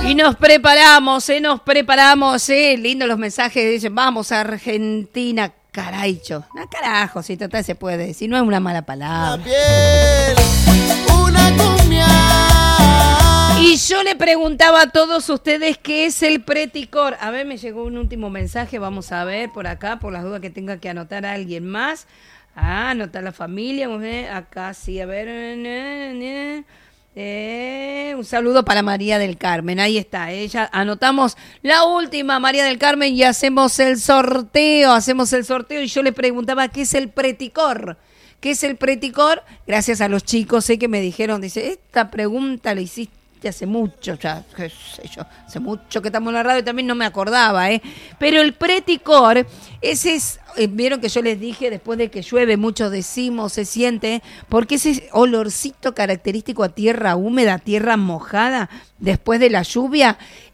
Y nos preparamos, lindo los mensajes, dicen, vamos a Argentina, caraycho. No, carajo, si total se puede, si no es una mala palabra. La piel, una cumbia. Y yo le preguntaba a todos ustedes qué es el preticor. A ver, me llegó un último mensaje, vamos a ver por acá, por las dudas que tenga que anotar a alguien más. Anotar la familia, acá sí, a ver. Un saludo para María del Carmen, ahí está, ella. Anotamos la última, María del Carmen, y hacemos el sorteo. Y yo le preguntaba qué es el preticor. ¿Qué es el preticor? Gracias a los chicos, sé que me dijeron, dice, esta pregunta la hiciste hace mucho, ya, qué sé yo, hace mucho que estamos en la radio y también no me acordaba, Pero el preticor, ese es, vieron que yo les dije, después de que llueve mucho decimos, se siente, porque ese olorcito característico a tierra húmeda, tierra mojada, después de la lluvia,